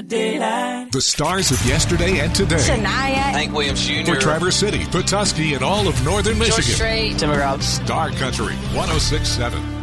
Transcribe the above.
daylight. The stars of yesterday and today. Shania. Hank Williams Jr. For Traverse City, Petoskey, and all of northern Michigan. Strait. Tim McGraw. Star Country 106.7.